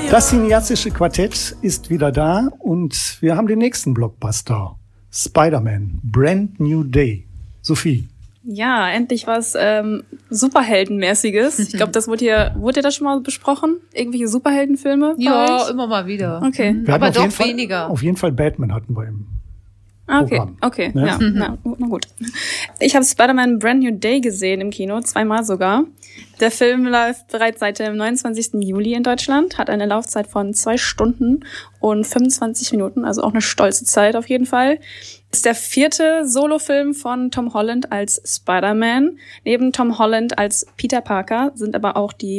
Das cineastische Quartett ist wieder da und wir haben den nächsten Blockbuster. Spider-Man, Brand New Day. Sophie. Ja, endlich was Superheldenmäßiges. Ich glaube, wurde das schon mal besprochen? Irgendwelche Superheldenfilme? Ja, immer mal wieder. Okay. Aber doch weniger. Auf jeden Fall Batman hatten wir im Okay, Programm. okay, Ne? ja, na gut. Ich habe Spider-Man Brand New Day gesehen im Kino, 2-mal sogar. Der Film läuft bereits seit dem 29. Juli in Deutschland, hat eine Laufzeit von 2 Stunden und 25 Minuten, also auch eine stolze Zeit auf jeden Fall. Ist der 4. Solofilm von Tom Holland als Spider-Man. Neben Tom Holland als Peter Parker sind aber auch die